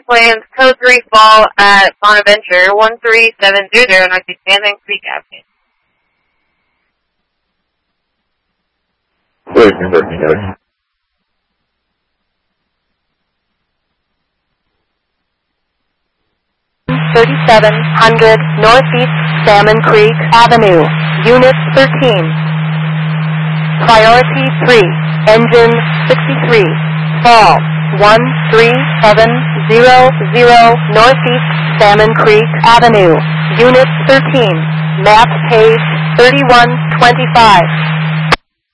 Plains, Code 3 Fall at Bonaventure, 13700 Northeast Salmon Creek Avenue. Wait, number 3700 Northeast Salmon Creek Avenue, Unit 13. Priority 3, Engine 63, Fall 13700 Northeast Salmon Creek Avenue, Unit 13, Map page 3125.